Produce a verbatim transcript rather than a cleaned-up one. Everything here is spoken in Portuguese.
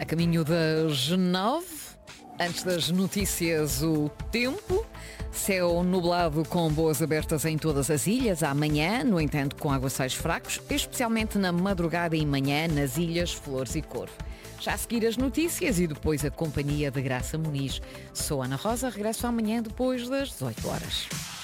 A caminho das nove, antes das notícias, o tempo. Céu nublado com boas abertas em todas as ilhas amanhã, no entanto com aguaceiros fracos, especialmente na madrugada e manhã nas ilhas Flores e Corvo. Já a seguir as notícias e depois a companhia de Graça Muniz. Sou Ana Rosa, regresso amanhã depois das dezoito horas.